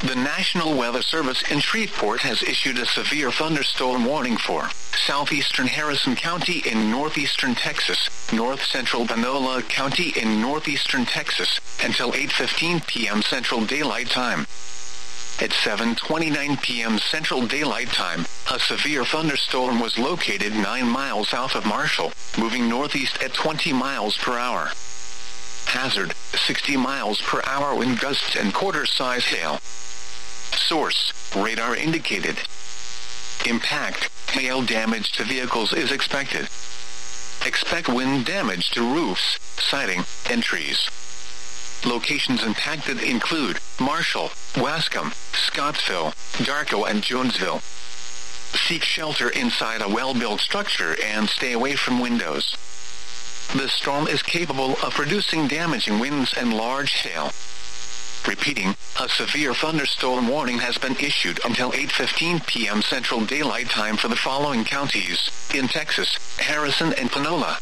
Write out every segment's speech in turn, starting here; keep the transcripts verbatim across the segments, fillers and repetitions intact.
The National Weather Service in Shreveport has issued a severe thunderstorm warning for southeastern Harrison County in northeastern Texas, north-central Panola County in northeastern Texas, until eight fifteen p.m. Central Daylight Time. At seven twenty-nine p.m. Central Daylight Time, a severe thunderstorm was located nine miles south of Marshall, moving northeast at twenty miles per hour. Hazard, sixty miles per hour wind gusts and quarter-size hail. Source, radar indicated. Impact, hail damage to vehicles is expected. Expect wind damage to roofs, siding, and trees. Locations impacted include Marshall, Wascom, Scottsville, Darko, and Jonesville. Seek shelter inside a well-built structure and stay away from windows. The storm is capable of producing damaging winds and large hail. Repeating, a severe thunderstorm warning has been issued until eight fifteen p.m. Central Daylight Time for the following counties in Texas: Harrison and Panola.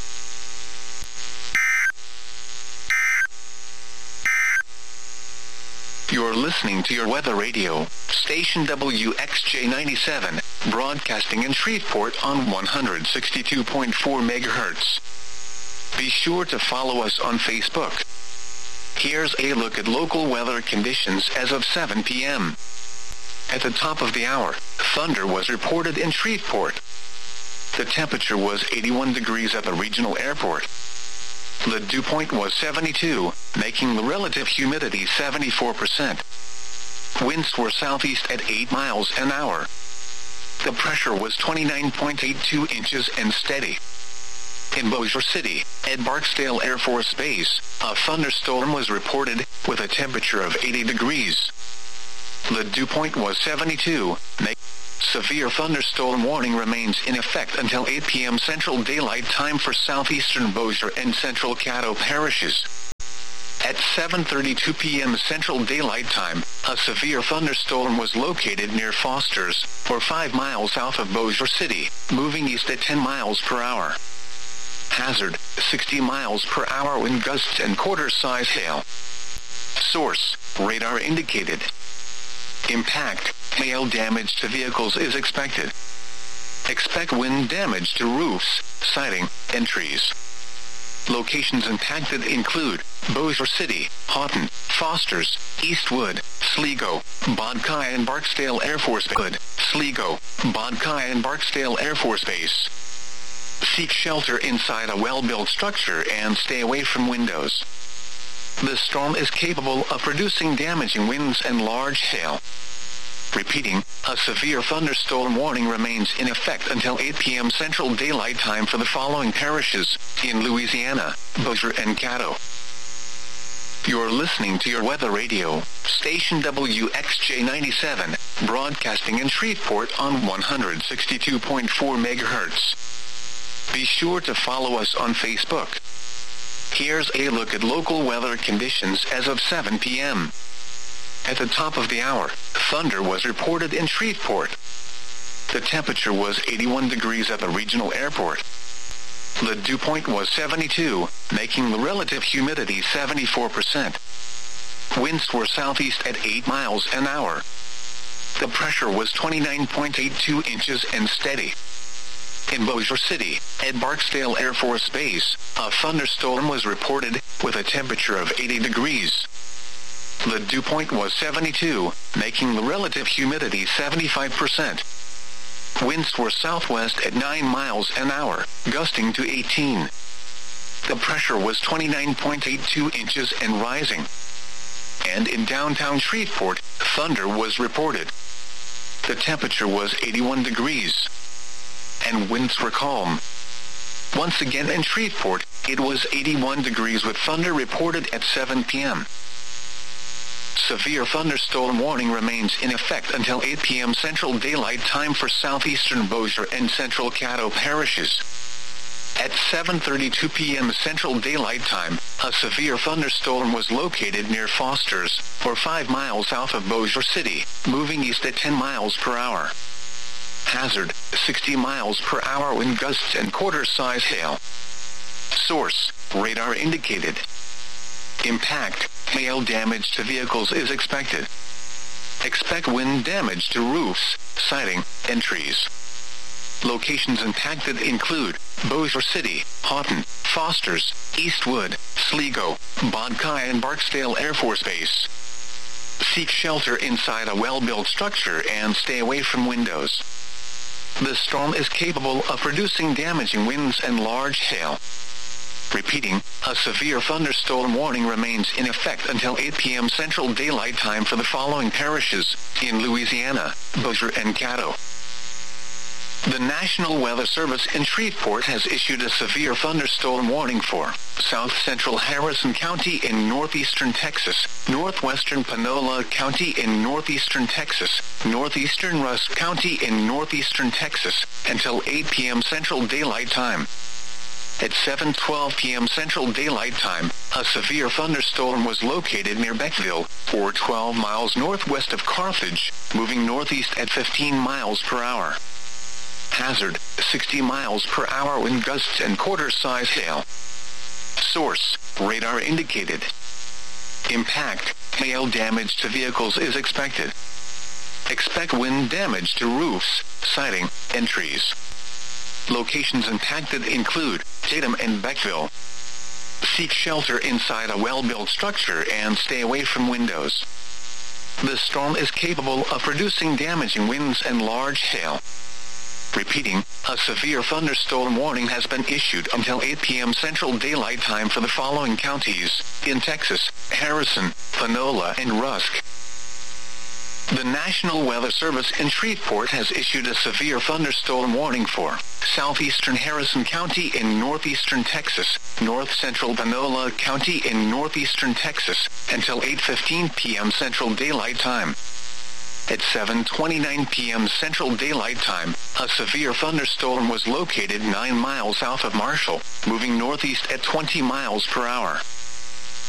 You're listening to your weather radio, station W X J ninety-seven, broadcasting in Shreveport on one hundred sixty-two point four megahertz. Be sure to follow us on Facebook. Here's a look at local weather conditions as of seven p.m. At the top of the hour, thunder was reported in Shreveport. The temperature was eighty-one degrees at the regional airport. The dew point was seventy-two, making the relative humidity seventy-four percent. Winds were southeast at eight miles an hour. The pressure was twenty-nine point eight two inches and steady. In Bossier City, at Barksdale Air Force Base, a thunderstorm was reported with a temperature of eighty degrees. The dew point was seventy-two. Severe thunderstorm warning remains in effect until eight p.m. Central Daylight Time for southeastern Bossier and central Caddo parishes. At seven thirty-two p.m. Central Daylight Time, a severe thunderstorm was located near Foster's, or five miles south of Bossier City, moving east at ten miles per hour. Hazard, sixty miles per hour wind gusts and quarter-size hail. Source, radar indicated. Impact, hail damage to vehicles is expected. Expect wind damage to roofs, siding, and trees. Locations impacted include Bossier City, Houghton, Foster's, Eastwood, Sligo, Bodkai and Barksdale Air Force Base. Sligo, Bodkai and Barksdale Air Force Base. Seek shelter inside a well-built structure and stay away from windows. The storm is capable of producing damaging winds and large hail. Repeating, a severe thunderstorm warning remains in effect until eight p.m. Central Daylight Time for the following parishes in Louisiana, Bossier and Caddo. You're listening to your weather radio, station W X J ninety-seven, broadcasting in Shreveport on one hundred sixty-two point four megahertz. Be sure to follow us on Facebook. Here's a look at local weather conditions as of seven p.m. At the top of the hour, thunder was reported in Shreveport. The temperature was eighty-one degrees at the regional airport. The dew point was seventy-two, making the relative humidity seventy-four percent. Winds were southeast at eight miles an hour. The pressure was twenty-nine point eight two inches and steady. In Bossier City, at Barksdale Air Force Base, a thunderstorm was reported with a temperature of eighty degrees. The dew point was seventy-two, making the relative humidity seventy-five percent. Winds were southwest at nine miles an hour, gusting to eighteen. The pressure was twenty-nine point eight two inches and rising. And in downtown Shreveport, thunder was reported. The temperature was eighty-one degrees. And winds were calm. Once again in Shreveport, it was eighty-one degrees with thunder reported at seven p.m. Severe thunderstorm warning remains in effect until eight p.m. Central Daylight Time for southeastern Bossier and central Caddo parishes. At seven thirty-two p.m. Central Daylight Time, a severe thunderstorm was located near Foster's, or five miles south of Bossier City, moving east at ten miles per hour. Hazard, sixty miles per hour wind gusts and quarter-size hail. Source, radar indicated. Impact, hail damage to vehicles is expected. Expect wind damage to roofs, siding, and trees. Locations impacted include Bossier City, Houghton, Fosters, Eastwood, Sligo, Bodkai and Barksdale Air Force Base. Seek shelter inside a well-built structure and stay away from windows. The storm is capable of producing damaging winds and large hail. Repeating, a severe thunderstorm warning remains in effect until eight p.m. Central Daylight Time for the following parishes in Louisiana, Bossier and Caddo. The National Weather Service in Shreveport has issued a severe thunderstorm warning for south central Harrison County in northeastern Texas, northwestern Panola County in northeastern Texas, northeastern Rusk County in northeastern Texas, until eight p.m. Central Daylight Time. At seven twelve p.m. Central Daylight Time, a severe thunderstorm was located near Beckville, or twelve miles northwest of Carthage, moving northeast at fifteen miles per hour. Hazard, sixty miles per hour wind gusts and quarter-size hail. Source, radar indicated. Impact, hail damage to vehicles is expected. Expect wind damage to roofs, siding, and trees. Locations impacted include Tatum and Beckville. Seek shelter inside a well-built structure and stay away from windows. The storm is capable of producing damaging winds and large hail. Repeating, a severe thunderstorm warning has been issued until eight p.m. Central Daylight Time for the following counties in Texas: Harrison, Panola, and Rusk. The National Weather Service in Shreveport has issued a severe thunderstorm warning for southeastern Harrison County in northeastern Texas, north central Panola County in northeastern Texas, until eight fifteen p.m. Central Daylight Time. At seven twenty-nine p.m. Central Daylight Time, a severe thunderstorm was located nine miles south of Marshall, moving northeast at twenty miles per hour.